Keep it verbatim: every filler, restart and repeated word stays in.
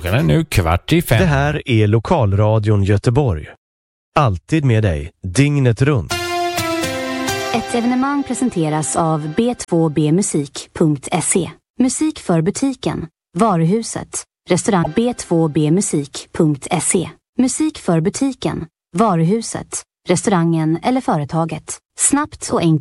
Klockan är nu kvart i fem. Det här är Lokalradion Göteborg. Alltid med dig, dygnet runt. Ett evenemang presenteras av b två b musik punkt se. Musik för butiken, varuhuset, restaurang b två b musik punkt se. Musik för butiken, varuhuset, restaurangen eller företaget. Snabbt och enkelt.